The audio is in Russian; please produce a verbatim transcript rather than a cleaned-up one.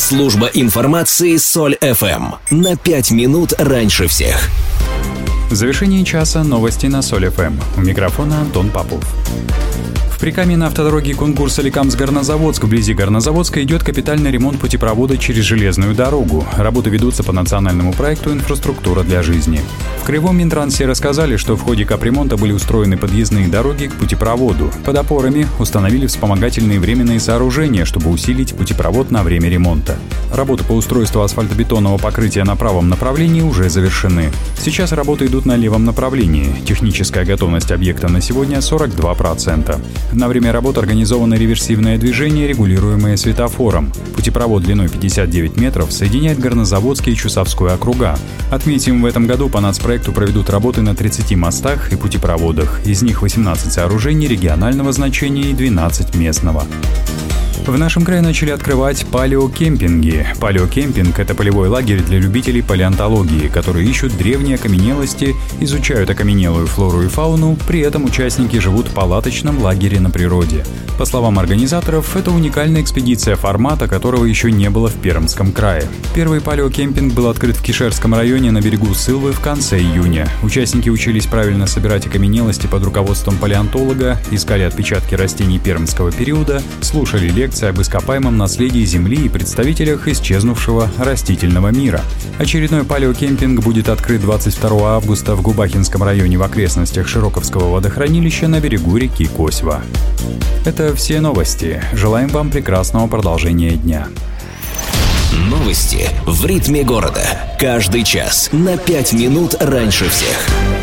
Служба информации Соль эф эм. На пять минут раньше всех. В завершении часа новости на Соль эф эм. У микрофона Антон Попов. В Прикамье на автодороге Кунгур-Соликамск-Горнозаводск вблизи Горнозаводска идет капитальный ремонт путепровода через железную дорогу. Работы ведутся по национальному проекту «Инфраструктура для жизни». В Краевом Минтрансе рассказали, что в ходе капремонта были устроены подъездные дороги к путепроводу. Под опорами установили вспомогательные временные сооружения, чтобы усилить путепровод на время ремонта. Работы по устройству асфальтобетонного покрытия на правом направлении уже завершены. Сейчас работы идут на левом направлении. Техническая готовность объекта на сегодня сорок два процента. На время работ организовано реверсивное движение, регулируемое светофором. Путепровод длиной пятьдесят девять метров соединяет Горнозаводский и Чусовской округа. Отметим, в этом году по нацпроекту проведут работы на тридцати мостах и путепроводах. Из них восемнадцать сооружений регионального значения и двенадцать местного. В нашем крае начали открывать палеокемпинги. Палеокемпинг – это полевой лагерь для любителей палеонтологии, которые ищут древние окаменелости, изучают окаменелую флору и фауну, при этом участники живут в палаточном лагере на природе. По словам организаторов, это уникальная экспедиция, формата которого еще не было в Пермском крае. Первый палеокемпинг был открыт в Кишерском районе на берегу Сылвы в конце июня. Участники учились правильно собирать окаменелости под руководством палеонтолога, искали отпечатки растений пермского периода, слушали лекции об ископаемом наследии Земли и представителях исчезнувшего растительного мира. Очередной палеокемпинг будет открыт двадцать второго августа в Губахинском районе в окрестностях Широковского водохранилища на берегу реки Косьва. Это все новости. Желаем вам прекрасного продолжения дня. Новости в ритме города. Каждый час на пять минут раньше всех.